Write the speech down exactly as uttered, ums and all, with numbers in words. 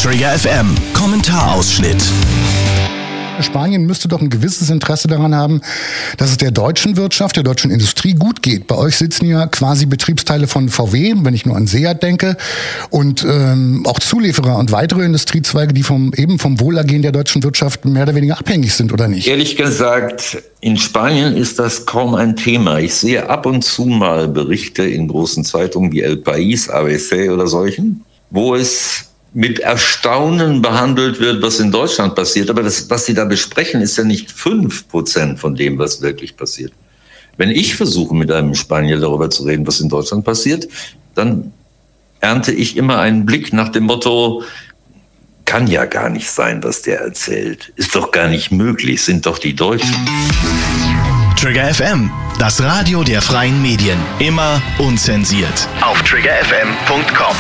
Trigger F M, Kommentarausschnitt. Spanien müsste doch ein gewisses Interesse daran haben, dass es der deutschen Wirtschaft, der deutschen Industrie gut geht. Bei euch sitzen ja quasi Betriebsteile von V W, wenn ich nur an Seat denke, und ähm, auch Zulieferer und weitere Industriezweige, die vom, eben vom Wohlergehen der deutschen Wirtschaft mehr oder weniger abhängig sind, oder nicht? Ehrlich gesagt, in Spanien ist das kaum ein Thema. Ich sehe ab und zu mal Berichte in großen Zeitungen wie El País, A B C oder solchen, wo es mit Erstaunen behandelt wird, was in Deutschland passiert. Aber das, was Sie da besprechen, ist ja nicht fünf Prozent von dem, was wirklich passiert. Wenn ich versuche, mit einem Spanier darüber zu reden, was in Deutschland passiert, dann ernte ich immer einen Blick nach dem Motto, kann ja gar nicht sein, was der erzählt. Ist doch gar nicht möglich, sind doch die Deutschen. Trigger F M, das Radio der freien Medien. Immer unzensiert. Auf trigger f m punkt com.